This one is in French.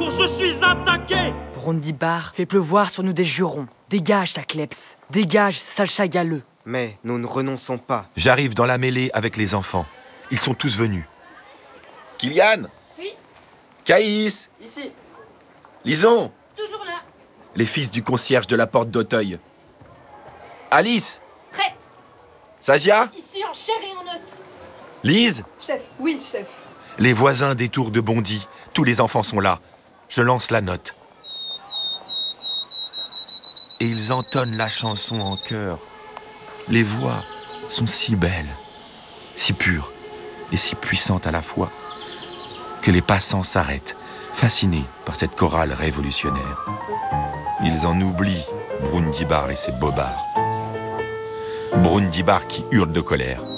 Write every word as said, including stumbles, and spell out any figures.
secours, je suis attaqué! Brundibar fait pleuvoir sur nous des jurons. Dégage, ta kleps. Dégage, sale chat galeux. Mais nous ne renonçons pas. J'arrive dans la mêlée avec les enfants. Ils sont tous venus. Kylian? Oui. Caïs? Ici. Lison? Toujours là. Les fils du concierge de la porte d'Auteuil. Alice? Prête. Sazia? Ici en chair et en os. Lise? Chef. Oui, chef. Les voisins des tours de Bondy. Tous les enfants sont là. Je lance la note. Et ils entonnent la chanson en chœur. Les voix sont si belles, si pures et si puissantes à la fois, que les passants s'arrêtent, fascinés par cette chorale révolutionnaire. Ils en oublient Brundibar et ses bobards. Brundibar qui hurle de colère.